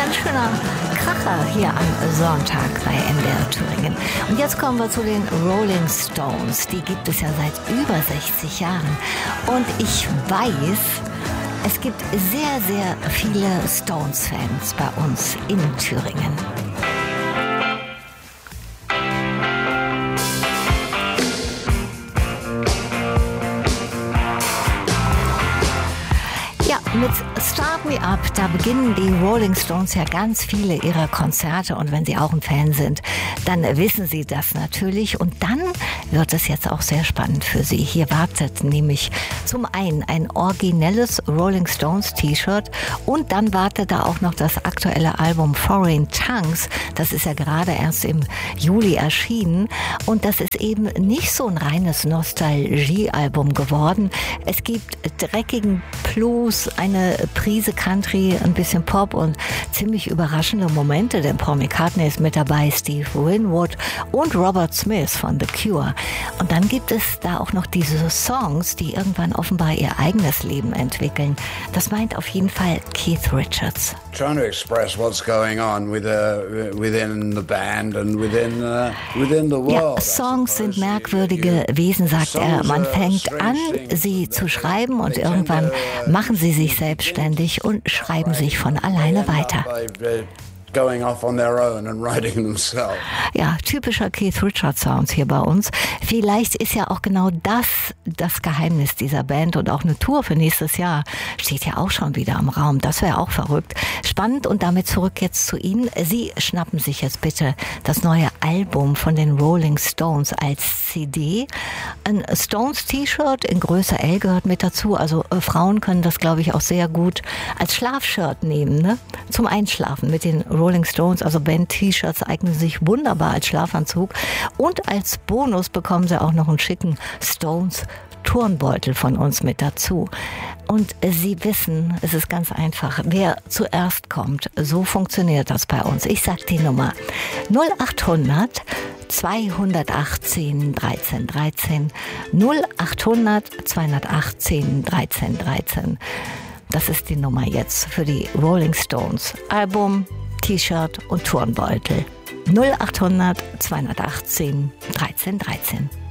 ganz schöner Kracher hier am Sonntag bei NDR Thüringen. Und jetzt kommen wir zu den Rolling Stones. Die gibt es ja seit über 60 Jahren. Und ich weiß, es gibt sehr, sehr viele Stones-Fans bei uns in Thüringen. Mit Start Me Up, da beginnen die Rolling Stones ja ganz viele ihrer Konzerte und wenn Sie auch ein Fan sind, dann wissen Sie das natürlich und dann wird es jetzt auch sehr spannend für Sie. Hier wartet nämlich zum einen ein originelles Rolling Stones T-Shirt und dann wartet da auch noch das aktuelle Album Foreign Tongues. Das ist ja gerade erst im Juli erschienen und das ist eben nicht so ein reines Nostalgie-Album geworden. Es gibt dreckigen Blues, eine Prise Country, ein bisschen Pop und ziemlich überraschende Momente, denn Paul McCartney ist mit dabei, Steve Winwood und Robert Smith von The Cure. Und dann gibt es da auch noch diese Songs, die irgendwann offenbar ihr eigenes Leben entwickeln. Das meint auf jeden Fall Keith Richards. Trying to express what's going on within the band and within the world. Ja, Songs sind merkwürdige Wesen, sagt er. Man fängt an, sie zu schreiben und irgendwann machen sie sich selbstständig und schreiben sich von alleine weiter. Going off on their own and writing themselves. Ja, typischer Keith Richards Sounds hier bei uns. Vielleicht ist ja auch genau das Geheimnis dieser Band und auch eine Tour für nächstes Jahr steht ja auch schon wieder im Raum. Das wäre auch verrückt. Spannend und damit zurück jetzt zu Ihnen. Sie schnappen sich jetzt bitte das neue Album von den Rolling Stones als CD. Ein Stones T-Shirt in Größe L gehört mit dazu. Also Frauen können das, glaube ich, auch sehr gut als Schlafshirt nehmen, ne? Zum Einschlafen mit den Rolling Stones, also Band-T-Shirts eignen sich wunderbar als Schlafanzug und als Bonus bekommen sie auch noch einen schicken Stones Turnbeutel von uns mit dazu. Und Sie wissen, es ist ganz einfach, wer zuerst kommt, so funktioniert das bei uns. Ich sag die Nummer 0800 218 13 13 0800 218 13 13. Das ist die Nummer jetzt für die Rolling Stones. Album, T-Shirt und Turnbeutel. 0800 218 13 13.